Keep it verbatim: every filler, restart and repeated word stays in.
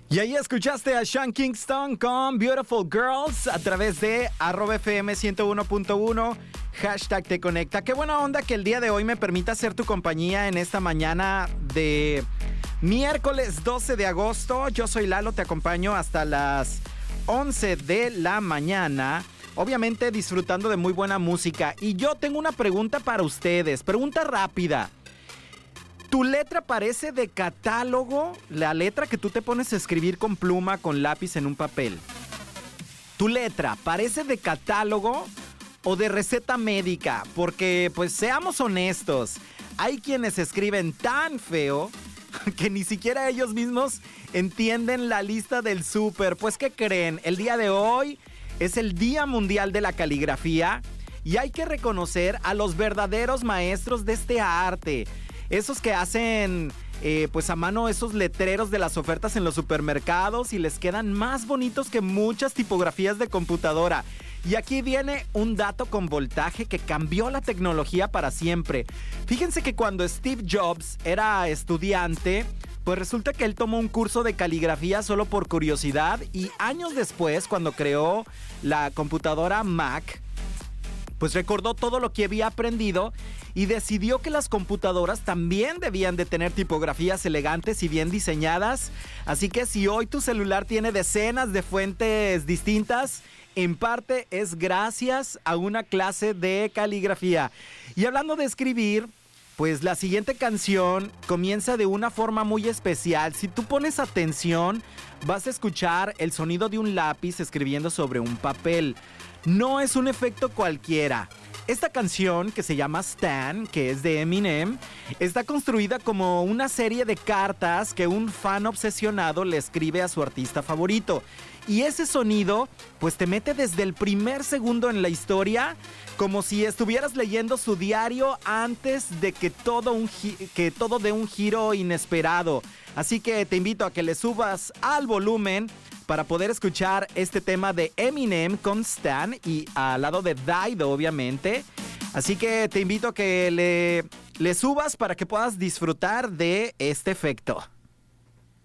Y ahí escuchaste a Sean Kingston con Beautiful Girls a través de arroba F M ciento uno punto uno, hashtag Te Conecta. Qué buena onda que el día de hoy me permita ser tu compañía en esta mañana de miércoles doce de agosto. Yo soy Lalo, te acompaño hasta las once de la mañana. Obviamente disfrutando de muy buena música. Y yo tengo una pregunta para ustedes, pregunta rápida. ¿Tu letra parece de catálogo? La letra que tú te pones a escribir con pluma, con lápiz en un papel. ¿Tu letra parece de catálogo o de receta médica? Porque, pues, seamos honestos, hay quienes escriben tan feo que ni siquiera ellos mismos entienden la lista del súper. Pues, ¿qué creen? El día de hoy es el Día Mundial de la Caligrafía y hay que reconocer a los verdaderos maestros de este arte. Esos que hacen eh, pues a mano esos letreros de las ofertas en los supermercados y les quedan más bonitos que muchas tipografías de computadora. Y aquí viene un dato con voltaje que cambió la tecnología para siempre. Fíjense que cuando Steve Jobs era estudiante, pues resulta que él tomó un curso de caligrafía solo por curiosidad y años después, cuando creó la computadora Mac, pues recordó todo lo que había aprendido y decidió que las computadoras también debían de tener tipografías elegantes y bien diseñadas. Así que si hoy tu celular tiene decenas de fuentes distintas, en parte es gracias a una clase de caligrafía. Y hablando de escribir, pues la siguiente canción comienza de una forma muy especial. Si tú pones atención, vas a escuchar el sonido de un lápiz escribiendo sobre un papel. No es un efecto cualquiera. Esta canción, que se llama Stan, que es de Eminem, está construida como una serie de cartas que un fan obsesionado le escribe a su artista favorito. Y ese sonido, pues te mete desde el primer segundo en la historia, como si estuvieras leyendo su diario antes de que todo, un gi- que todo dé un giro inesperado. Así que te invito a que le subas al volumen para poder escuchar este tema de Eminem con Stan y al lado de Dido, obviamente. Así que te invito a que le, le subas para que puedas disfrutar de este efecto.